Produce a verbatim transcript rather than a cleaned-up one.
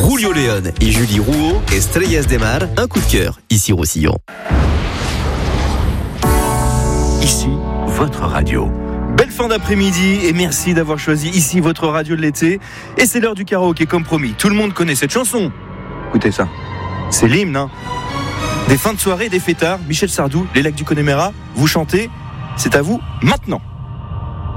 Julio León et Julie Rouault, Estrellas de Mar, un coup de cœur, ici Roussillon. Ici, votre radio. Belle fin d'après-midi et merci d'avoir choisi ici votre radio de l'été. Et c'est l'heure du karaoké comme promis. Tout le monde connaît cette chanson. Écoutez ça. C'est l'hymne, hein. Des fins de soirée, des fêtards, Michel Sardou, les lacs du Connemara, vous chantez. C'est à vous maintenant.